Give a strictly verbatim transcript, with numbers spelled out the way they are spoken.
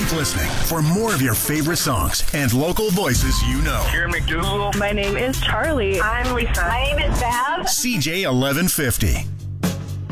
Keep listening for more of your favorite songs and local voices you know. Here McDougal. My name is Charlie. I'm Lisa. My name is Val. C J eleven fifty.